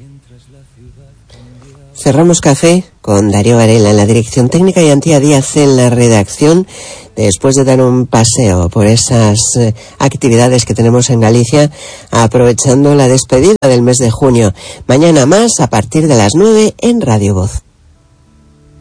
Cerramos café con Darío Varela en la dirección técnica y Antía Díaz en la redacción, después de dar un paseo por esas actividades que tenemos en Galicia, aprovechando la despedida del mes de junio. Mañana más a partir de las 9 en Radio Voz.